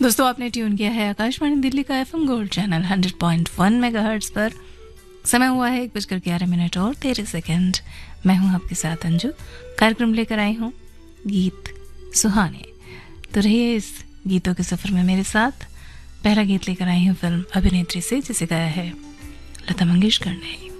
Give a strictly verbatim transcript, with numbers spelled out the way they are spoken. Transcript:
दोस्तों आपने ट्यून किया है आकाशवाणी दिल्ली का FM gold channel hundred point one megahertz पर। समय हुआ है एक बजकर ग्यारह मिनट और तेरह सेकंड। मैं हूं आपके साथ अंजू। कार्यक्रम लेकर आई हूं गीत सुहाने। तो रहिए इस गीतों के सफर में मेरे साथ। पहला गीत लेकर आई हूं फिल्म अभिनेत्री से, जिसे गाया है लता मंगेशकर ने।